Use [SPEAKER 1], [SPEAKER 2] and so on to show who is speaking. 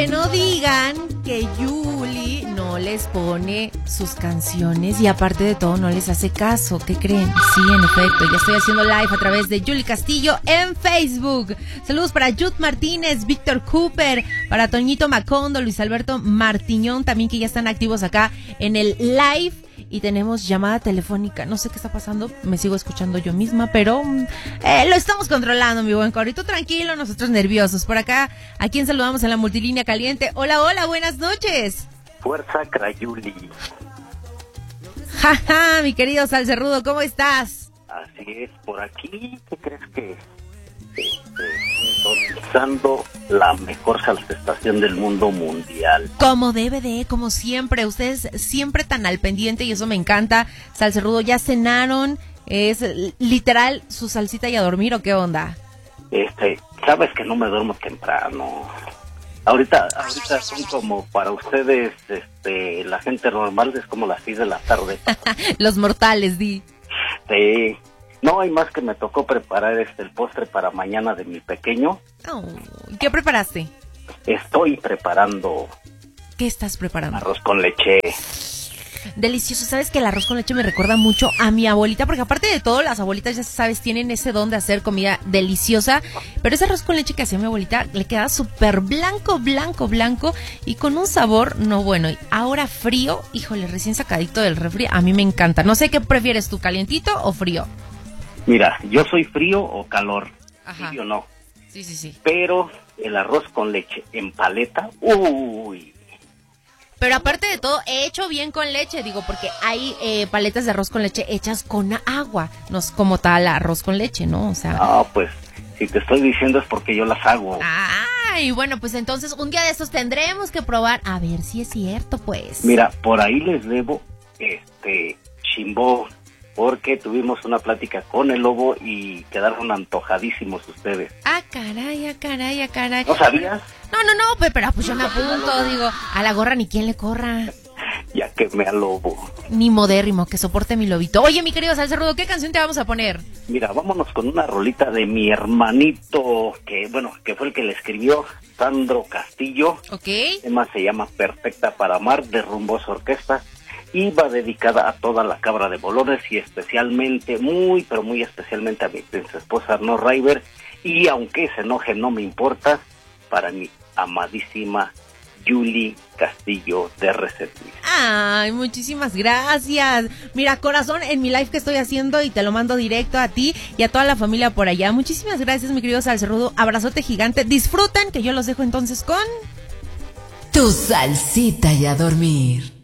[SPEAKER 1] Que no digan que Yuli no les pone sus canciones y aparte de todo no les hace caso. ¿Qué creen? Sí, en efecto, ya estoy haciendo live a través de Yuli Castillo en Facebook. Saludos para Jude Martínez, Víctor Cooper, para Toñito Macondo, Luis Alberto Martiñón, también que ya están activos acá en el live. Y tenemos llamada telefónica, no sé qué está pasando, me sigo escuchando yo misma, pero lo estamos controlando, mi buen Corito, tranquilo, nosotros nerviosos. Por acá, ¿a quién saludamos en la multilínea caliente? Hola, hola, buenas noches.
[SPEAKER 2] Fuerza Crayuli.
[SPEAKER 1] Jaja, mi querido Salcerrudo, ¿cómo estás?
[SPEAKER 2] Así es, por aquí, ¿qué crees que sintonizando la mejor salsestación del mundo mundial?
[SPEAKER 1] Como debe de, como siempre, ustedes siempre tan al pendiente y eso me encanta. Salcerrudo, ¿ya cenaron? ¿Es literal su salsita y a dormir o qué onda?
[SPEAKER 2] Sabes que no me duermo temprano. Ahorita son como para ustedes, la gente normal es como las 6 de la tarde.
[SPEAKER 1] Los mortales, di.
[SPEAKER 2] Sí. No, hay más que me tocó preparar el postre para mañana de mi pequeño.
[SPEAKER 1] Oh, ¿qué preparaste?
[SPEAKER 2] Estoy preparando.
[SPEAKER 1] ¿Qué estás preparando?
[SPEAKER 2] Arroz con leche.
[SPEAKER 1] Delicioso, sabes que el arroz con leche me recuerda mucho a mi abuelita, porque aparte de todo, las abuelitas, ya sabes, tienen ese don de hacer comida deliciosa, pero ese arroz con leche que hacía mi abuelita le queda súper blanco, blanco, blanco, y con un sabor no bueno. Y ahora frío, híjole, recién sacadito del refri, a mí me encanta. No sé qué prefieres tú, calientito o frío.
[SPEAKER 2] Mira, yo soy frío o calor.
[SPEAKER 1] Ajá.
[SPEAKER 2] Frío no.
[SPEAKER 1] Sí.
[SPEAKER 2] Pero el arroz con leche en paleta, uy.
[SPEAKER 1] Pero aparte de todo, hecho bien con leche, digo, porque hay paletas de arroz con leche hechas con agua, no es como tal arroz con leche, ¿no? O sea...
[SPEAKER 2] No, pues, si te estoy diciendo es porque yo las hago.
[SPEAKER 1] Ay, bueno, pues entonces un día de estos tendremos que probar, a ver si es cierto, pues.
[SPEAKER 2] Mira, por ahí les debo, chimbó, porque tuvimos una plática con el lobo y quedaron antojadísimos ustedes.
[SPEAKER 1] Ah, caray.
[SPEAKER 2] ¿No sabías?
[SPEAKER 1] No, pero pues yo me apunto, digo, a la gorra ni quien le corra.
[SPEAKER 2] Ya quemé al lobo.
[SPEAKER 1] Ni modérrimo, que soporte mi lobito. Oye, mi querido Salcerrudo, ¿qué canción te vamos a poner?
[SPEAKER 2] Mira, vámonos con una rolita de mi hermanito, que fue el que le escribió, Sandro Castillo.
[SPEAKER 1] Ok.
[SPEAKER 2] El tema se llama Perfecta para Amar, de Rumbosa Orquesta. Y va dedicada a toda la cabra de Bolones y especialmente, muy especialmente a mi esposa No River. Y aunque se enoje, no me importa, para mi amadísima Yuli Castillo de Resetlis.
[SPEAKER 1] Ay, muchísimas gracias. Mira, corazón, en mi live que estoy haciendo y te lo mando directo a ti y a toda la familia por allá. Muchísimas gracias, mi querido Salcerrudo. Abrazote gigante. Disfruten, que yo los dejo entonces con...
[SPEAKER 3] Tu salsita y a dormir.